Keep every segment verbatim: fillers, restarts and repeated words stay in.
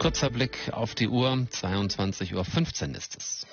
Kurzer Blick auf die Uhr, zweiundzwanzig Uhr fünfzehn ist es.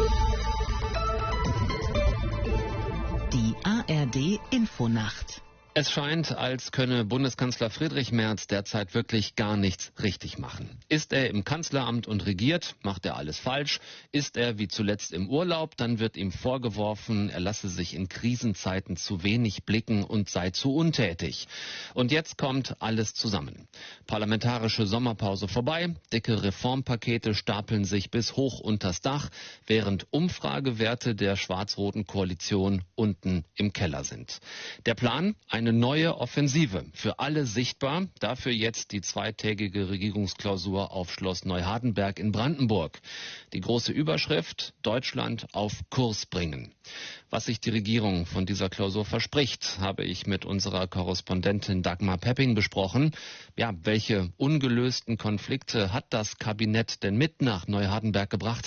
Die A R D Infonacht. Es scheint, als könne Bundeskanzler Friedrich Merz derzeit wirklich gar nichts richtig machen. Ist er im Kanzleramt und regiert, macht er alles falsch. Ist er wie zuletzt im Urlaub, dann wird ihm vorgeworfen, er lasse sich in Krisenzeiten zu wenig blicken und sei zu untätig. Und jetzt kommt alles zusammen. Parlamentarische Sommerpause vorbei, dicke Reformpakete stapeln sich bis hoch unters Dach, während Umfragewerte der schwarz-roten Koalition unten im Keller sind. Der Plan? Ein Eine neue Offensive, für alle sichtbar, dafür jetzt die zweitägige Regierungsklausur auf Schloss Neuhardenberg in Brandenburg. Die große Überschrift: Deutschland auf Kurs bringen. Was sich die Regierung von dieser Klausur verspricht, habe ich mit unserer Korrespondentin Dagmar Pepping besprochen. Ja, welche ungelösten Konflikte hat das Kabinett denn mit nach Neuhardenberg gebracht?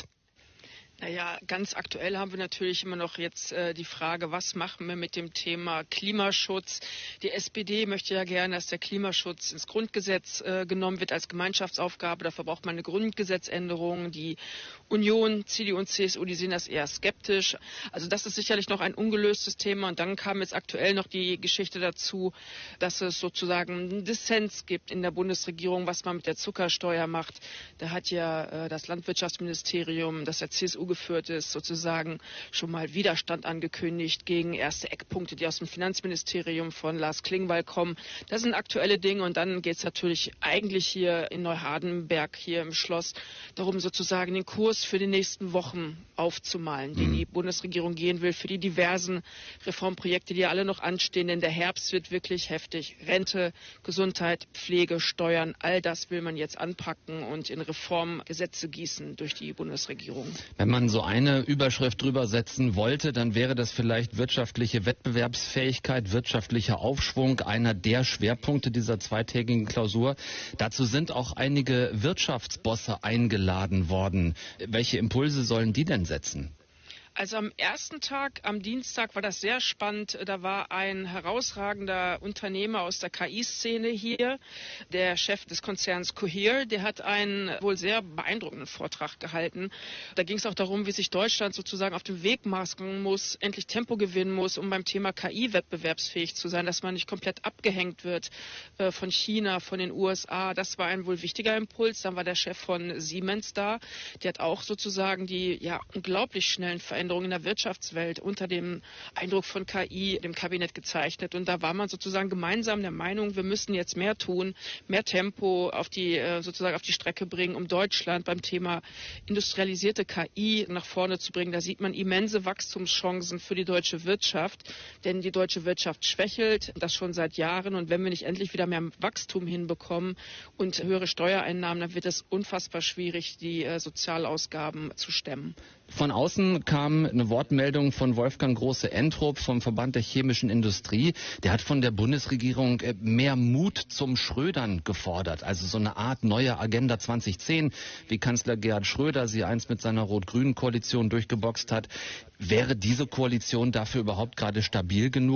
Naja, ganz aktuell haben wir natürlich immer noch jetzt äh, die Frage, was machen wir mit dem Thema Klimaschutz? Die S P D möchte ja gerne, dass der Klimaschutz ins Grundgesetz äh, genommen wird als Gemeinschaftsaufgabe. Dafür braucht man eine Grundgesetzänderung. Die Union, C D U und C S U, die sehen das eher skeptisch. Also das ist sicherlich noch ein ungelöstes Thema. Und dann kam jetzt aktuell noch die Geschichte dazu, dass es sozusagen einen Dissens gibt in der Bundesregierung, was man mit der Zuckersteuer macht. Da hat ja äh, das Landwirtschaftsministerium, das der C S U geführt ist, sozusagen schon mal Widerstand angekündigt gegen erste Eckpunkte, die aus dem Finanzministerium von Lars Klingbeil kommen. Das sind aktuelle Dinge und dann geht es natürlich eigentlich hier in Neuhardenberg, hier im Schloss, darum sozusagen den Kurs für die nächsten Wochen aufzumalen, den die Bundesregierung gehen will, für die diversen Reformprojekte, die ja alle noch anstehen, denn der Herbst wird wirklich heftig. Rente, Gesundheit, Pflege, Steuern, all das will man jetzt anpacken und in Reformgesetze gießen durch die Bundesregierung. Wenn man so eine Überschrift drüber setzen wollte, dann wäre das vielleicht wirtschaftliche Wettbewerbsfähigkeit, wirtschaftlicher Aufschwung, einer der Schwerpunkte dieser zweitägigen Klausur. Dazu sind auch einige Wirtschaftsbosse eingeladen worden. Welche Impulse sollen die denn setzen? Also am ersten Tag, am Dienstag, war das sehr spannend. Da war ein herausragender Unternehmer aus der K I-Szene hier, der Chef des Konzerns Cohere. Der hat einen wohl sehr beeindruckenden Vortrag gehalten. Da ging es auch darum, wie sich Deutschland sozusagen auf den Weg machen muss, endlich Tempo gewinnen muss, um beim Thema K I wettbewerbsfähig zu sein, dass man nicht komplett abgehängt wird äh, von China, von den U S A. Das war ein wohl wichtiger Impuls. Dann war der Chef von Siemens da. Der hat auch sozusagen die ja unglaublich schnellen Veränderungen in der Wirtschaftswelt unter dem Eindruck von K I dem Kabinett gezeichnet. Und da war man sozusagen gemeinsam der Meinung, wir müssen jetzt mehr tun, mehr Tempo auf die, sozusagen auf die Strecke bringen, um Deutschland beim Thema industrialisierte K I nach vorne zu bringen. Da sieht man immense Wachstumschancen für die deutsche Wirtschaft, denn die deutsche Wirtschaft schwächelt, das schon seit Jahren. Und wenn wir nicht endlich wieder mehr Wachstum hinbekommen und höhere Steuereinnahmen, dann wird es unfassbar schwierig, die Sozialausgaben zu stemmen. Von außen kam eine Wortmeldung von Wolfgang Große-Entrup vom Verband der chemischen Industrie. Der hat von der Bundesregierung mehr Mut zum Schrödern gefordert. Also so eine Art neue Agenda zwanzig zehn, wie Kanzler Gerhard Schröder sie einst mit seiner rot-grünen Koalition durchgeboxt hat. Wäre diese Koalition dafür überhaupt gerade stabil genug?